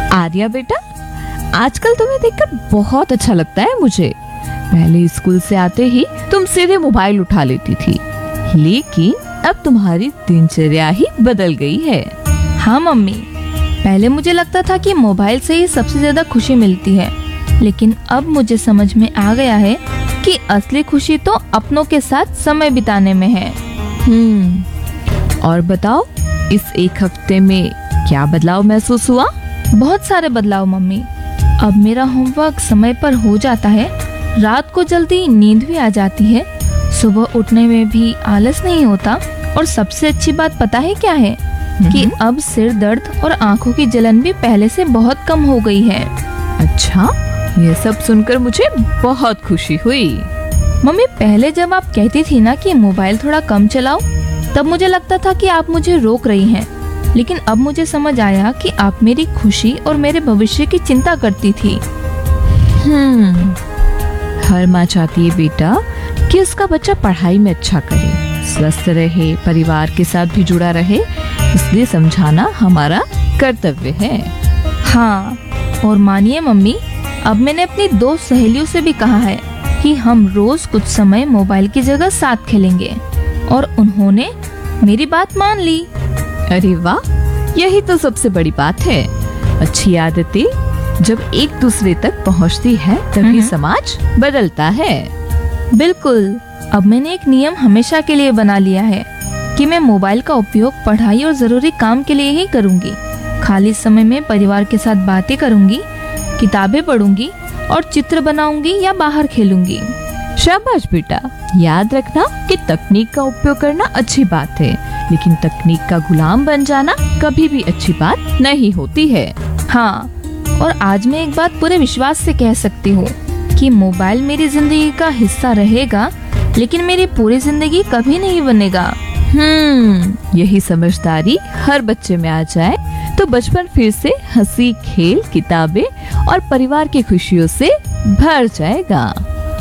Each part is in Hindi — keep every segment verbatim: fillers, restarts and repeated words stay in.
आर्या बेटा, आजकल तुम्हें देखकर बहुत अच्छा लगता है मुझे। पहले स्कूल से आते ही तुम सीधे मोबाइल उठा लेती थी, लेकिन अब तुम्हारी दिनचर्या ही बदल गई है। हाँ मम्मी, पहले मुझे लगता था कि मोबाइल से ही सबसे ज्यादा खुशी मिलती है, लेकिन अब मुझे समझ में आ गया है कि असली खुशी तो अपनों के साथ समय बिताने में है। हम्म, और बताओ, इस एक हफ्ते में क्या बदलाव महसूस हुआ? बहुत सारे बदलाव मम्मी। अब मेरा होमवर्क समय पर हो जाता है, रात को जल्दी नींद भी आ जाती है, सुबह उठने में भी आलस नहीं होता, और सबसे अच्छी बात पता है क्या है? कि अब सिर दर्द और आंखों की जलन भी पहले से बहुत कम हो गई है। अच्छा, ये सब सुनकर मुझे बहुत खुशी हुई। मम्मी, पहले जब आप कहती थी ना कि मोबाइल थोड़ा कम चलाओ, तब मुझे लगता था कि आप मुझे रोक रही हैं, लेकिन अब मुझे समझ आया कि आप मेरी खुशी और मेरे भविष्य की चिंता करती थी। हम्म, हर माँ चाहती है बेटा कि उसका बच्चा पढ़ाई में अच्छा करे, स्वस्थ रहे, परिवार के साथ भी जुड़ा रहे, इसलिए समझाना हमारा कर्तव्य है। हाँ, और मानिए मम्मी, अब मैंने अपनी दो सहेलियों से भी कहा है कि हम रोज कुछ समय मोबाइल की जगह साथ खेलेंगे, और उन्होंने मेरी बात मान ली। अरे वाह, यही तो सबसे बड़ी बात है। अच्छी आदतें जब एक दूसरे तक पहुंचती है तभी समाज बदलता है। बिल्कुल, अब मैंने एक नियम हमेशा के लिए बना लिया है कि मैं मोबाइल का उपयोग पढ़ाई और जरूरी काम के लिए ही करूंगी। खाली समय में परिवार के साथ बातें करूंगी, किताबें पढ़ूंगी और चित्र बनाऊंगी या बाहर खेलूंगी। शाबाश बेटा, याद रखना कि तकनीक का उपयोग करना अच्छी बात है, लेकिन तकनीक का गुलाम बन जाना कभी भी अच्छी बात नहीं होती है। हाँ, और आज मैं एक बात पूरे विश्वास से कह सकती हूँ कि मोबाइल मेरी जिंदगी का हिस्सा रहेगा, लेकिन मेरी पूरी जिंदगी कभी नहीं बनेगा। हम्म, यही समझदारी हर बच्चे में आ जाए तो बचपन फिर से हंसी, खेल, किताबें और परिवार की खुशियों से भर जाएगा।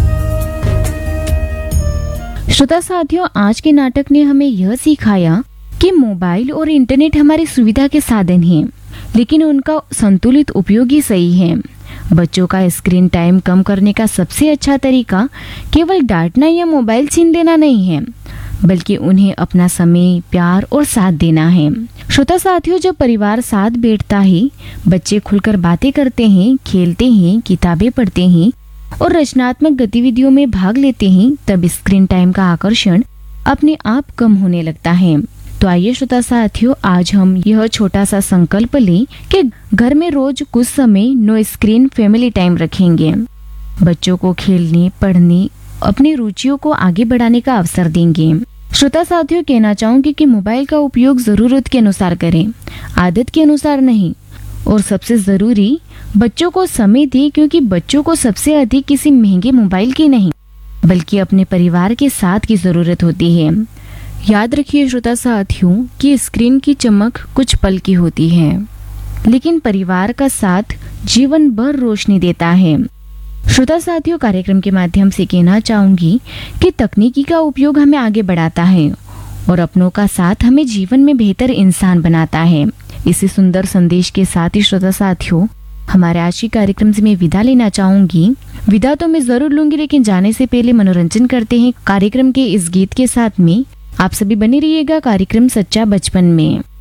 श्रोता साथियों, आज के नाटक ने हमें यह सिखाया कि मोबाइल और इंटरनेट हमारी सुविधा के साधन हैं, लेकिन उनका संतुलित उपयोग ही सही है। बच्चों का स्क्रीन टाइम कम करने का सबसे अच्छा तरीका केवल डांटना या मोबाइल छीन लेना नहीं है, बल्कि उन्हें अपना समय, प्यार और साथ देना है। श्रोता साथियों, जब परिवार साथ बैठता है, बच्चे खुलकर बातें करते हैं, खेलते हैं, किताबें पढ़ते हैं और रचनात्मक गतिविधियों में भाग लेते हैं, तब स्क्रीन टाइम का आकर्षण अपने आप कम होने लगता है। तो आइए श्रोता साथियों, आज हम यह छोटा सा संकल्प लें कि घर में रोज कुछ समय नो स्क्रीन फैमिली टाइम रखेंगे। बच्चों को खेलने, पढ़ने, अपनी रुचियों को आगे बढ़ाने का अवसर देंगे। श्रोता साथियों, कहना चाहूंगी कि मोबाइल का उपयोग जरूरत के अनुसार करें, आदत के अनुसार नहीं। और सबसे जरूरी, बच्चों को समय दें, क्योंकि बच्चों को सबसे अधिक किसी महंगे मोबाइल की नहीं, बल्कि अपने परिवार के साथ की जरूरत होती है। याद रखिए श्रोता साथियों कि स्क्रीन की चमक कुछ पल की होती है, लेकिन परिवार का साथ जीवन भर रोशनी देता है। श्रोता साथियों, कार्यक्रम के माध्यम से कहना चाहूंगी कि तकनीकी का उपयोग हमें आगे बढ़ाता है और अपनों का साथ हमें जीवन में बेहतर इंसान बनाता है। इसी सुंदर संदेश के साथ ही श्रोता साथियों, हमारे आज के कार्यक्रम से मैं विदा लेना चाहूंगी। विदा तो मैं जरूर लूंगी, लेकिन जाने से पहले मनोरंजन करते हैं कार्यक्रम के इस गीत के साथ में। आप सभी बने रहिएगा कार्यक्रम सच्चा बचपन में।